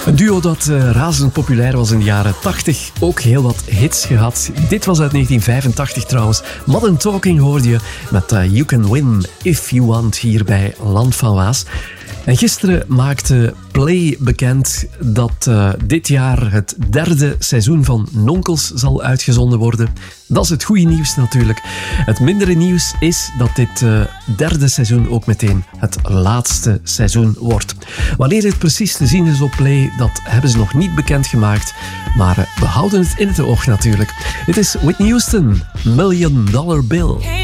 Een duo dat razend populair was in de jaren 80. Ook heel wat hits gehad. Dit was uit 1985 trouwens. Modern Talking hoorde je met You Can Win If You Want hier bij Land van Waas. En gisteren maakte Play bekend dat dit jaar het 3e seizoen van Nonkels zal uitgezonden worden. Dat is het goede nieuws natuurlijk. Het mindere nieuws is dat dit 3e seizoen ook meteen het laatste seizoen wordt. Wanneer dit precies te zien is op Play, dat hebben ze nog niet bekendgemaakt. Maar we houden het in het oog natuurlijk. Dit is Whitney Houston, $1 Million Bill.